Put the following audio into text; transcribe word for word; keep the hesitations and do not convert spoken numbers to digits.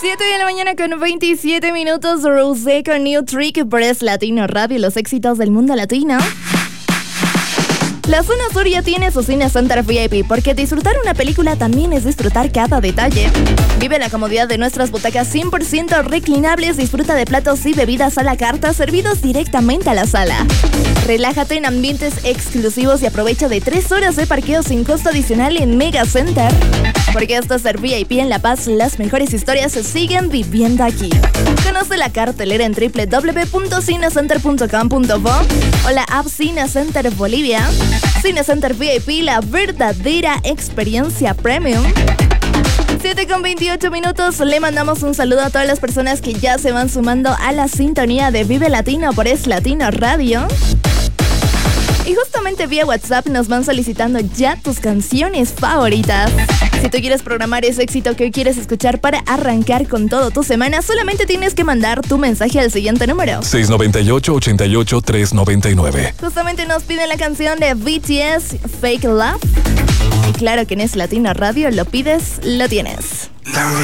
siete de la mañana con veintisiete minutos. Rosé con New Trick por Es Latino Radio, los éxitos del mundo latino. La zona sur ya tiene su Cine Center V I P, porque disfrutar una película también es disfrutar cada detalle. Vive la comodidad de nuestras butacas cien por ciento reclinables, disfruta de platos y bebidas a la carta servidos directamente a la sala. Relájate en ambientes exclusivos y aprovecha de tres horas de parqueo sin costo adicional en Mega Center. Porque esto es ser V I P en La Paz, las mejores historias se siguen viviendo aquí. Conoce la cartelera en doble u doble u doble u punto cinecenter punto com punto bo o la app Cine Center Bolivia. Cine Center V I P, la verdadera experiencia premium. siete con veintiocho minutos, le mandamos un saludo a todas las personas que ya se van sumando a la sintonía de Vive Latino por Es Latino Radio. Y justamente vía WhatsApp nos van solicitando ya tus canciones favoritas. Si tú quieres programar ese éxito que hoy quieres escuchar para arrancar con todo tu semana, solamente tienes que mandar tu mensaje al siguiente número: seis nueve ocho, ocho ocho, tres nueve nueve. Justamente nos piden la canción de B T S, Fake Love. Y claro que en Es Latino Radio lo pides, lo tienes.